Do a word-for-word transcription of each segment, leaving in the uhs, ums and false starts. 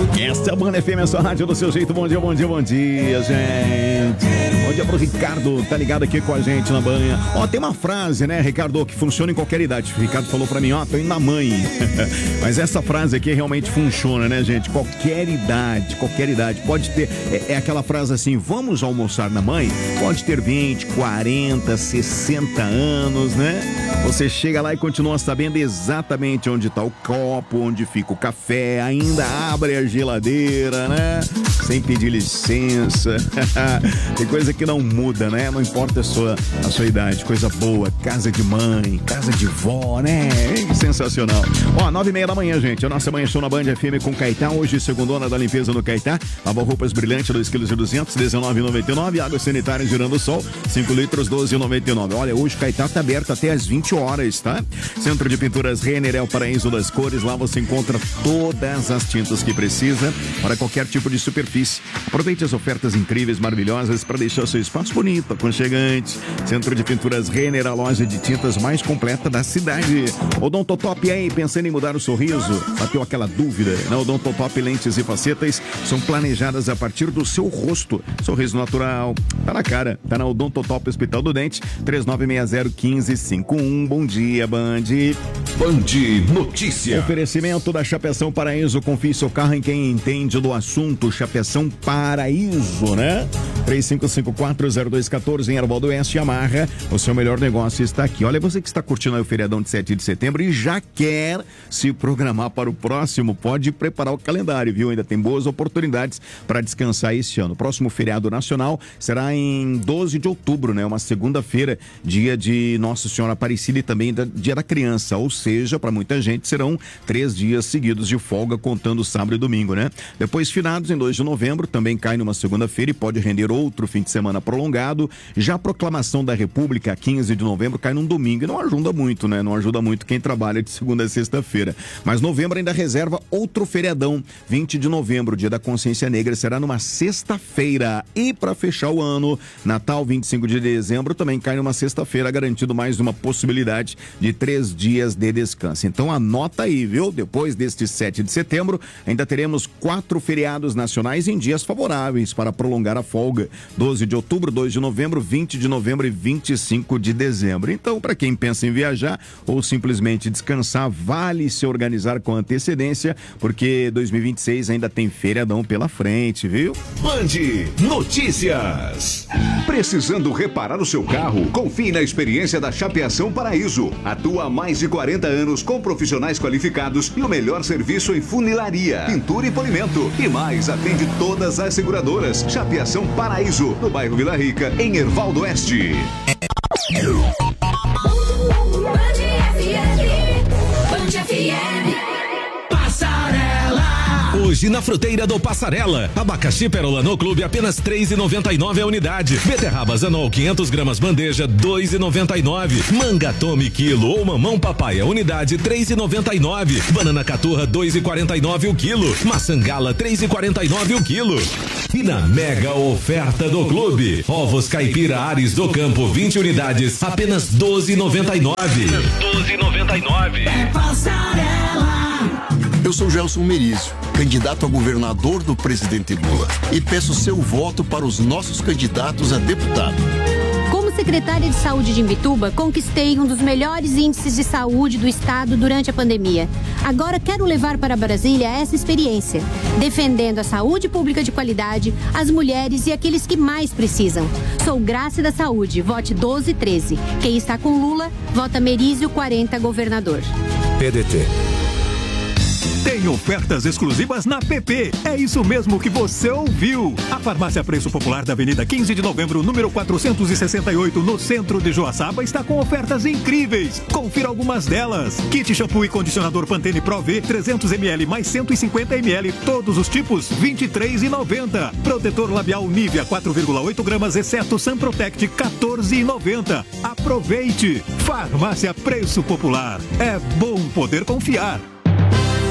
Esta é a Banda F M, a sua rádio do seu jeito. Bom dia, bom dia, bom dia, gente. Bom dia pro Ricardo, tá ligado aqui com a gente na banha. Ó, tem uma frase, né, Ricardo, que funciona em qualquer idade. O Ricardo falou pra mim, ó, tô indo na mãe. Mas essa frase aqui realmente funciona, né, gente? Qualquer idade, qualquer idade. Pode ter, é, é aquela frase assim, vamos almoçar na mãe? Pode ter vinte, quarenta, sessenta anos, né? Você chega lá e continua sabendo exatamente onde tá o copo, onde fica o café, ainda abre a geladeira, né? Sem pedir licença. Tem coisa que não muda, né? Não importa a sua, a sua idade. Coisa boa. Casa de mãe, casa de vó, né? Sensacional. Ó, nove e meia da manhã, gente. A nossa manhã show na Band F M com Caetá. Hoje, segundona da limpeza no Caetá. Lava roupas brilhante, dois quilos e duzentos, dezenove reais e noventa e nove centavos. Água sanitária girando o sol, cinco litros, doze reais e noventa e nove centavos. Olha, hoje o Caetá tá aberto até às vinte horas, tá? Centro de Pinturas Renner é o paraíso das cores. Lá você encontra todas as tintas que precisa para qualquer tipo de superfície. Aproveite as ofertas incríveis, maravilhosas para deixar o seu espaço bonito, aconchegante. Centro de Pinturas Renner, a loja de tintas mais completa da cidade. Odontotop aí, pensando em mudar o sorriso? Bateu aquela dúvida? Na Odontotop, lentes e facetas são planejadas a partir do seu rosto. Sorriso natural, tá na cara, tá na Odontotop Hospital do Dente, três nove seis zero, um cinco cinco um. Bom dia, Band. Band Notícia. Oferecimento da Chapeção Paraíso. Confie seu carro em quem entende do assunto. Chapeção Paraíso, né? três cinco cinco quatro zero dois um quatro em Arvaldo Oeste. Amarra. O seu melhor negócio está aqui. Olha, você que está curtindo aí o feriadão de sete de setembro e já quer se programar para o próximo, pode preparar o calendário, viu? Ainda tem boas oportunidades para descansar esse ano. O próximo feriado nacional será em doze de outubro, né? Uma segunda-feira, dia de Nossa Senhora Aparecida e também dia da criança. Ou seja, para muita gente serão três dias seguidos de folga, contando sábado e domingo, né? Depois, finados em dois de novembro, também cai numa segunda-feira e pode render outro fim de semana prolongado. Já a proclamação da República, quinze de novembro, cai num domingo e não ajuda muito, né? Não ajuda muito quem trabalha de segunda a sexta-feira. Mas novembro ainda reserva outro feriadão. vinte de novembro, dia da Consciência Negra, será numa sexta-feira. E para fechar o ano, Natal, vinte e cinco de dezembro, também cai numa sexta-feira, garantido mais uma possibilidade de três dias de descanso. Então anota aí, viu? Depois deste sete de setembro, ainda teremos quatro feriados nacionais em dias favoráveis para prolongar a folga. doze de outubro, dois de novembro, vinte de novembro e vinte e cinco de dezembro. Então, para quem pensa em viajar ou simplesmente descansar, vale se organizar com antecedência, porque dois mil e vinte e seis ainda tem feriadão pela frente, viu? Band Notícias. Precisando reparar o seu carro? Confie na experiência da Chapeação Paraíso. Atua há mais de quarenta anos com profissionais qualificados e o melhor serviço em funilaria, pintura e polimento. E mais, atende todas as seguradoras. Chapeação Paraíso, no bairro Vila Rica, em Ervaldo Oeste. Hoje na fruteira do Passarela, abacaxi Pérola no Clube apenas três reais e noventa e nove centavos a unidade. Beterraba Zanol quinhentas gramas bandeja dois reais e noventa e nove centavos. Manga Tome quilo ou mamão papaya unidade três reais e noventa e nove centavos. Banana caturra dois reais e quarenta e nove centavos o quilo. Maçã gala três reais e quarenta e nove centavos o quilo. E na mega oferta do Clube, ovos caipira Ares do Campo vinte unidades apenas doze reais e noventa e nove centavos. doze reais e noventa e nove centavos. É Passarela. Eu sou Gelson Merizio, candidato a governador do presidente Lula, e peço seu voto para os nossos candidatos a deputado. Como secretária de saúde de Imbituba, conquistei um dos melhores índices de saúde do estado durante a pandemia. Agora quero levar para Brasília essa experiência, defendendo a saúde pública de qualidade, as mulheres e aqueles que mais precisam. Sou Graça da Saúde, vote doze treze. Quem está com Lula, vota Merizio quarenta, governador. P D T. Tem ofertas exclusivas na P P. É isso mesmo que você ouviu. A Farmácia Preço Popular da Avenida quinze de novembro, número quatrocentos e sessenta e oito, no centro de Joaçaba, está com ofertas incríveis. Confira algumas delas. Kit shampoo e condicionador Pantene Pro V, trezentos mililitros mais cento e cinquenta mililitros, todos os tipos, vinte e três reais e noventa centavos. Protetor labial Nivea, quatro vírgula oito gramas, exceto Sun Protect, quatorze reais e noventa centavos. Aproveite. Farmácia Preço Popular. É bom poder confiar.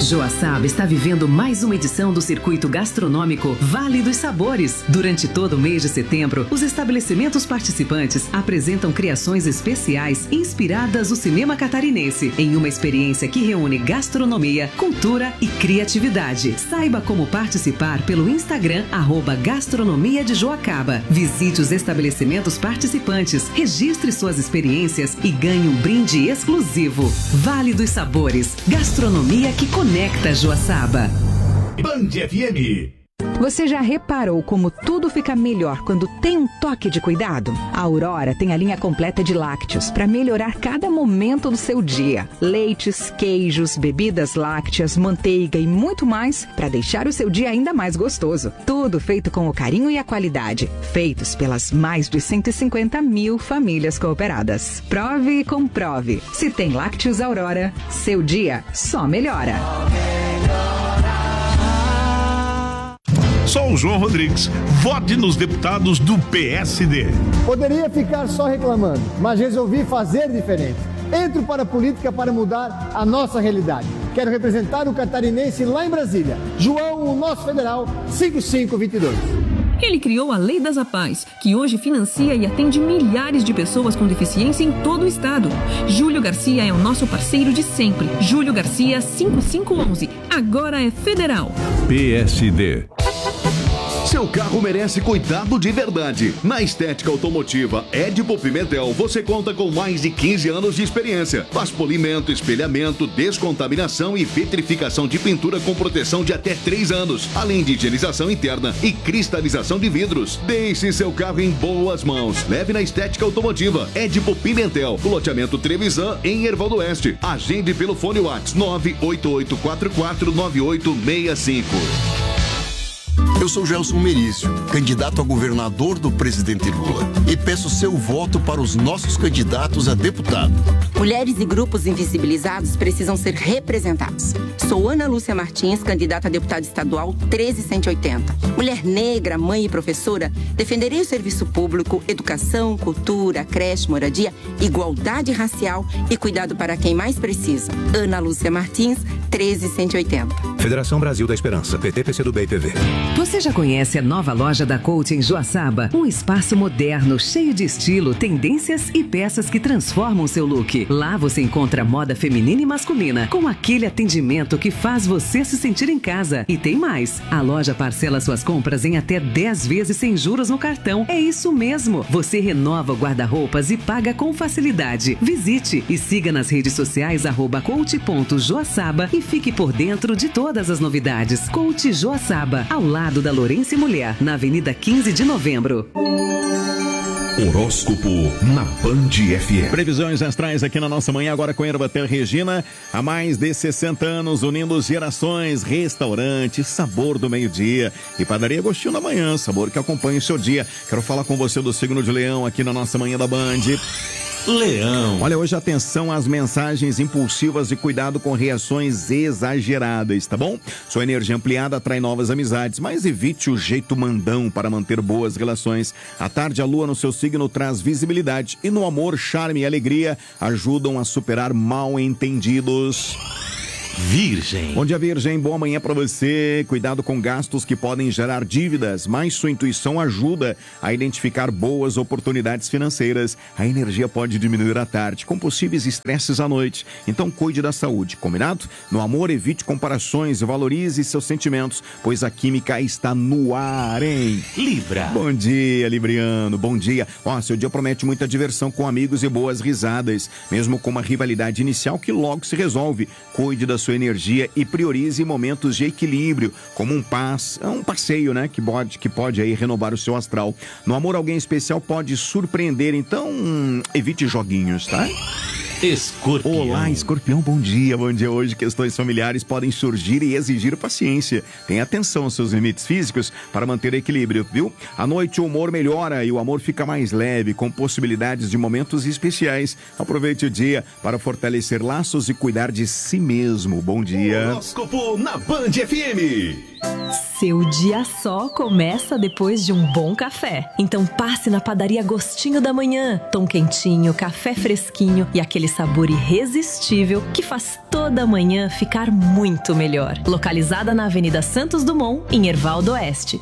Joaçaba está vivendo mais uma edição do circuito gastronômico Vale dos Sabores. Durante todo o mês de setembro, os estabelecimentos participantes apresentam criações especiais inspiradas no cinema catarinense, em uma experiência que reúne gastronomia, cultura e criatividade. Saiba como participar pelo Instagram, arroba Gastronomia de Joacaba. Visite os estabelecimentos participantes, registre suas experiências e ganhe um brinde exclusivo. Vale dos Sabores, gastronomia que conecta Joaçaba. Band F M. Você já reparou como tudo fica melhor quando tem um toque de cuidado? A Aurora tem a linha completa de lácteos para melhorar cada momento do seu dia. Leites, queijos, bebidas lácteas, manteiga e muito mais para deixar o seu dia ainda mais gostoso. Tudo feito com o carinho e a qualidade. Feitos pelas mais de cento e cinquenta mil famílias cooperadas. Prove e comprove. Se tem lácteos Aurora, seu dia só melhora. Sou o João Rodrigues. Vote nos deputados do P S D. Poderia ficar só reclamando, mas resolvi fazer diferente. Entro para a política para mudar a nossa realidade. Quero representar o catarinense lá em Brasília. João, o nosso federal, cinco cinco dois dois. Ele criou a Lei das APAES, que hoje financia e atende milhares de pessoas com deficiência em todo o estado. Júlio Garcia é o nosso parceiro de sempre. Júlio Garcia, cinco cinco um um. Agora é federal. P S D. Seu carro merece cuidado de verdade. Na Estética Automotiva Edipo Pimentel, você conta com mais de quinze anos de experiência. Faz polimento, espelhamento, descontaminação e vitrificação de pintura com proteção de até três anos, além de higienização interna e cristalização de vidros. Deixe seu carro em boas mãos. Leve na Estética Automotiva Edipo Pimentel, o loteamento Trevisan, em Erval do Oeste. Agende pelo fone WhatsApp nove oito oito quatro quatro nove oito seis cinco. Eu sou Gelson Merício, candidato a governador do presidente Lula, e peço seu voto para os nossos candidatos a deputado. Mulheres e grupos invisibilizados precisam ser representados. Sou Ana Lúcia Martins, candidata a deputada estadual treze cento e oitenta. Mulher negra, mãe e professora, defenderei o serviço público, educação, cultura, creche, moradia, igualdade racial e cuidado para quem mais precisa. Ana Lúcia Martins, treze cento e oitenta. Federação Brasil da Esperança, P T, P C do B e P V. Você já conhece a nova loja da Coach em Joaçaba? Um espaço moderno, cheio de estilo, tendências e peças que transformam seu look. Lá você encontra moda feminina e masculina, com aquele atendimento que faz você se sentir em casa. E tem mais, a loja parcela suas compras em até dez vezes sem juros no cartão. É isso mesmo, você renova o guarda-roupas e paga com facilidade. Visite e siga nas redes sociais arroba coach ponto joaçaba e fique por dentro de todas as novidades. Coach Joaçaba, ao lado da Lourenço e Mulher, na Avenida quinze de Novembro. Horóscopo na Band F M. Previsões astrais aqui na nossa manhã, agora com Ervatel Regina. Há mais de sessenta anos, unindo gerações, restaurante, sabor do meio-dia e padaria Gostinho da Manhã, sabor que acompanha o seu dia. Quero falar com você do signo de Leão aqui na nossa manhã da Band. Leão. Olha, hoje atenção às mensagens impulsivas e cuidado com reações exageradas, tá bom? Sua energia ampliada atrai novas amizades, mas evite o jeito mandão para manter boas relações. À tarde, a lua no seu signo traz visibilidade e no amor, charme e alegria ajudam a superar mal-entendidos. Virgem. Bom dia, Virgem. Boa manhã para você. Cuidado com gastos que podem gerar dívidas, mas sua intuição ajuda a identificar boas oportunidades financeiras. A energia pode diminuir à tarde, com possíveis estresses à noite. Então, cuide da saúde, combinado? No amor, evite comparações e valorize seus sentimentos, pois a química está no ar, hein? Libra. Bom dia, Libriano. Bom dia. Ó, seu dia promete muita diversão com amigos e boas risadas, mesmo com uma rivalidade inicial que logo se resolve. Cuide da sua energia e priorize momentos de equilíbrio, como um pass, um passeio, né, que pode, que pode aí renovar o seu astral. No amor, alguém especial pode surpreender, então hum, evite joguinhos, tá? Escorpião. Olá, Escorpião, bom dia, bom dia. Hoje questões familiares podem surgir e exigir paciência. Tenha atenção aos seus limites físicos para manter equilíbrio, viu? À noite o humor melhora e o amor fica mais leve, com possibilidades de momentos especiais. Aproveite o dia para fortalecer laços e cuidar de si mesmo. Bom dia. Horóscopo na Band F M. Seu dia só começa depois de um bom café. Então passe na padaria Gostinho da Manhã. Pão quentinho, café fresquinho e aquele sabor irresistível que faz toda a manhã ficar muito melhor. Localizada na Avenida Santos Dumont, em Herval do Oeste.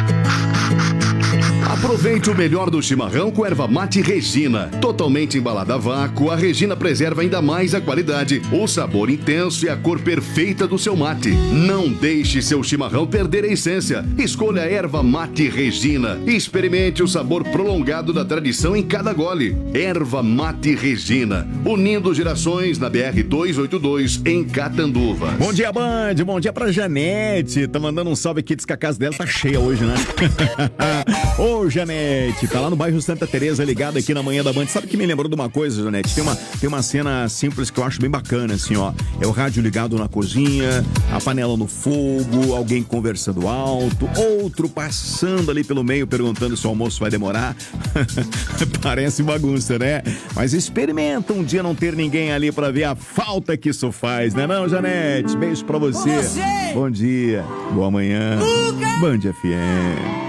Aproveite o melhor do chimarrão com erva mate Regina. Totalmente embalada a vácuo, a Regina preserva ainda mais a qualidade, o sabor intenso e a cor perfeita do seu mate. Não deixe seu chimarrão perder a essência. Escolha a erva mate Regina e experimente o sabor prolongado da tradição em cada gole. Erva mate Regina, unindo gerações na B R duzentos e oitenta e dois, em Catanduva. Bom dia, Band. Bom dia pra Janete. Tá mandando um salve aqui, diz que a casa dela tá cheia hoje, né? Ô, Janete, tá lá no bairro Santa Teresa, ligado aqui na manhã da Band. Sabe que me lembrou de uma coisa, Janete? Tem uma, tem uma cena simples que eu acho bem bacana, assim, ó. É o rádio ligado na cozinha, a panela no fogo, alguém conversando alto, outro passando ali pelo meio perguntando se o almoço vai demorar. Parece bagunça, né? Mas experimenta um dia não ter ninguém ali pra ver a falta que isso faz, né não, Janete? Beijo pra você. você. Bom dia, boa manhã, Band F M.